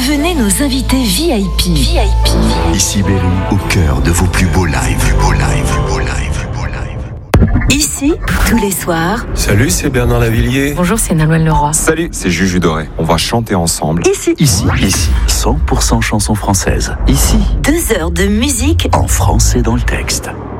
Devenez nos invités VIP. Ici Berry, au cœur de vos plus beaux lives. Ici, tous les soirs. Salut, c'est Bernard Lavillier. Bonjour, c'est Nolwenn Leroy. Salut, c'est Juju Doré. On va chanter ensemble. Ici, 100% chansons françaises. Ici, 2 heures de musique en français dans le texte.